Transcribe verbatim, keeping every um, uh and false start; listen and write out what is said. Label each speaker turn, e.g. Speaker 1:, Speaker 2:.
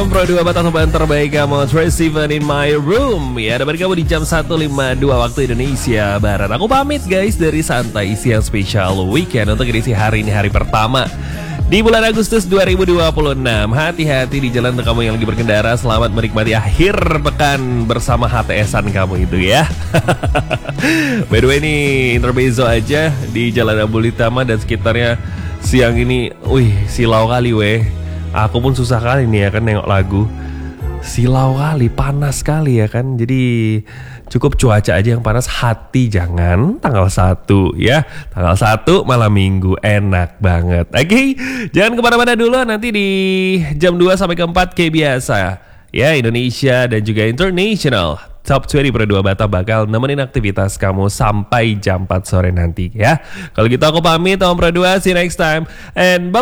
Speaker 1: Om Pro dua Batam teman terbaik kamu, Tracy Van in my room. Ya, ada kamu di jam satu lima puluh dua waktu Indonesia Barat. Aku pamit guys dari Santai Isi yang spesial weekend untuk edisi hari ini, hari pertama di bulan Agustus dua ribu dua puluh enam. Hati-hati di jalan untuk kamu yang lagi berkendara. Selamat menikmati akhir pekan bersama H T S-an kamu itu ya. By the way ini intermezzo aja di Jalan Abulitama dan sekitarnya. Siang ini, wih silau kali weh. Aku pun susah kali nih ya kan nengok lagu. Silau kali, panas kali ya kan. Jadi cukup cuaca aja yang panas, hati jangan. Tanggal satu ya, tanggal satu malam minggu, enak banget. Oke, okay? Jangan kemana-mana dulu, nanti di jam dua sampai ke empat kayak biasa ya, Indonesia dan juga international Top dua puluh Pro dua Batam bakal nemenin aktivitas kamu sampai jam empat sore nanti ya. Kalau gitu aku pamit Om Pro dua, see you next time and bye.